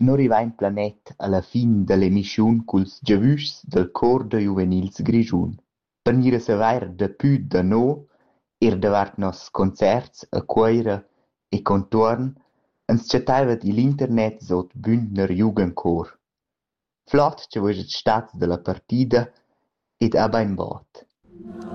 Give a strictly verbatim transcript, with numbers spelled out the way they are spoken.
Nus rivain planet alla fin dall'emischiun culs giavüschs dal cor da giuvenils Grischun. Per gnir a savair daplü dano eir davart nos concerts a Queira e contuorn ans chattaiva di l'internet sut Bündner Jugendchor. Flot cha veschat stats dalla partida ed a bein bod.